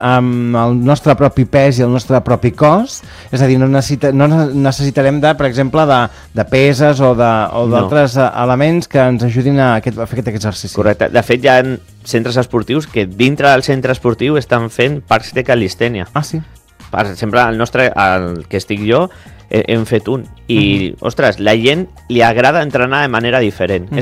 amb el nostre propi pes i el nostre propi cos, és a dir, no necessitarem, per exemple, de peses o d'altres elements que ens ajudin a fer aquest exercici. Correcte. De fet, hi ha centres esportius que dintre del centre esportiu estan fent parcs de calistènia. Ah, sí? Per exemple, el que estic jo, hem fet un. I, ostres, la gent li agrada entrenar de manera diferent.